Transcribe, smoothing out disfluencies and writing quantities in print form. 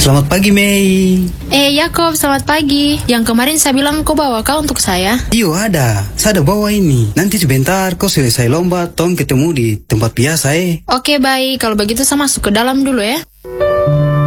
Selamat pagi, Mei. Yakob, selamat pagi. Yang kemarin saya bilang kau bawa kau untuk saya. Iyo, ada. Saya ada bawa ini. Nanti sebentar kau selesai lomba, tong ketemu di tempat biasa, Oke, baik. Kalau begitu saya masuk ke dalam dulu ya.